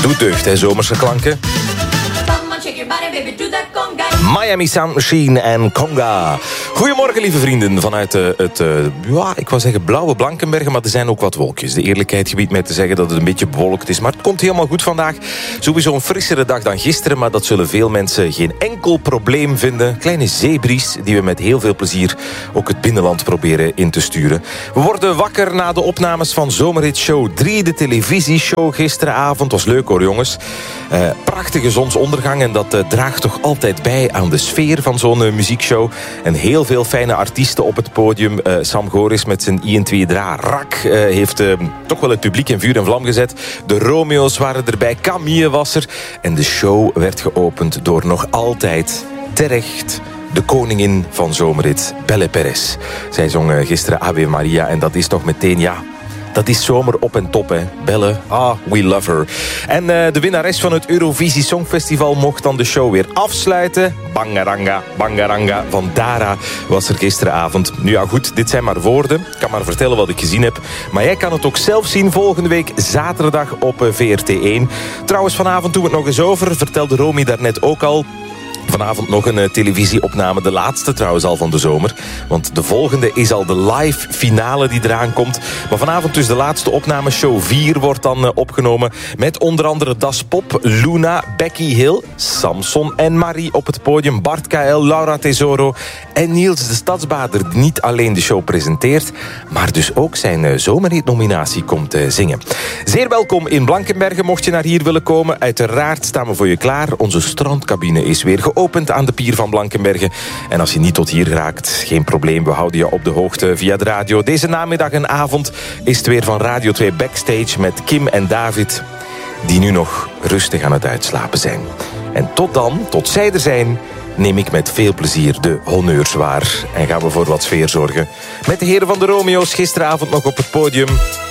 Doet deugd, hè, zomerse klanken. Miami Sound Machine en Conga. Goedemorgen, lieve vrienden, vanuit ik wou zeggen blauwe Blankenbergen, maar er zijn ook wat wolkjes. De eerlijkheid gebiedt mij te zeggen dat het een beetje bewolkt is, maar het komt helemaal goed vandaag. Sowieso een frissere dag dan gisteren, maar dat zullen veel mensen geen enkel probleem vinden. Kleine zeebries die we met heel veel plezier ook het binnenland proberen in te sturen. We worden wakker na de opnames van Zomerhit Show 3, de televisieshow gisteravond. Was leuk hoor, jongens. Prachtige zonsondergang en dat draagt toch altijd bij aan de sfeer van zo'n muziekshow. En heel veel fijne artiesten op het podium. Sam Goris met zijn I2 Rak heeft toch wel het publiek in vuur en vlam gezet. De Romeo's waren erbij, Camille was er. En de show werd geopend door nog altijd terecht de koningin van Zomerhit, Belle Perez. Zij zong gisteren Ave Maria en dat is toch meteen, ja, dat is zomer op en top, hè. Belle, we love her. En de winnares van het Eurovisie Songfestival mocht dan de show weer afsluiten. Bangaranga, Bangaranga van Dara was er gisteravond. Nu ja, goed, dit zijn maar woorden. Ik kan maar vertellen wat ik gezien heb. Maar jij kan het ook zelf zien volgende week zaterdag op VRT1. Trouwens, vanavond doen we het nog eens over. Vertelde Romy daarnet ook al. Vanavond nog een televisieopname, de laatste trouwens al van de zomer. Want de volgende is al de live finale die eraan komt. Maar vanavond dus de laatste opname, show 4 wordt dan opgenomen. Met onder andere Das Pop, Luna, Becky Hill, Samson en Marie op het podium. Bart KL, Laura Tesoro en Niels de Stadsbader, die niet alleen de show presenteert, maar dus ook zijn Zomerhit-nominatie komt zingen. Zeer welkom in Blankenbergen, mocht je naar hier willen komen. Uiteraard staan we voor je klaar. Onze strandcabine is weer geopend aan de pier van Blankenbergen. En als je niet tot hier raakt, geen probleem. We houden je op de hoogte via de radio. Deze namiddag en avond is het weer van Radio 2 Backstage met Kim en David, die nu nog rustig aan het uitslapen zijn. En tot dan, tot zij er zijn, neem ik met veel plezier de honneurs waar. En gaan we voor wat sfeer zorgen. Met de heren van de Romeo's gisteravond nog op het podium.